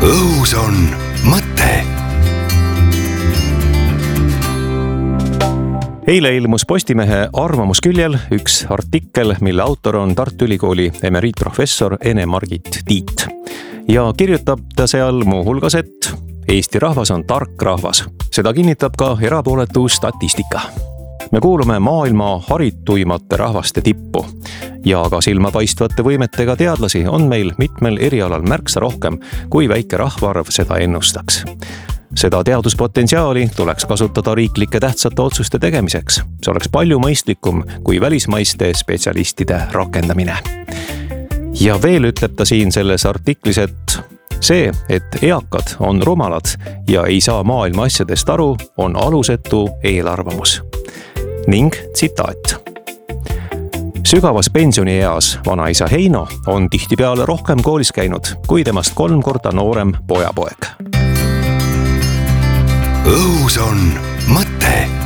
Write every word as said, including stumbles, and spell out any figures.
õhus on mõte. Eile ilmus Postimehe arvamusküljel üks artikkel, mille autor on Tartu Ülikooli emeriitprofessor Ene-Margit Tiit. Ja kirjutab ta seal muu hulgas, et Eesti rahvas on tark rahvas. Seda kinnitab ka erapooletu statistika. Me kuulume maailma harituimate rahvaste tippu ja ka silmapaistvate võimetega teadlasi on meil mitmel erialal märksa rohkem, kui väike rahvaarv seda ennustaks. Seda teaduspotentsiaali tuleks kasutada riiklike tähtsate otsuste tegemiseks. See oleks palju mõistlikum kui välismaiste spetsialistide rakendamine. Ja veel ütleb ta siin selles artiklis, et see, et eakad on rumalad ja ei saa maailma asjadest aru, on alusetu eelarvamus. Ning tsitaat. Sügavas pensionieas vanaisa Heino on tihtipeale rohkem koolis käinud, kui temast kolm korda noorem pojapoeg. Õhus on mõte.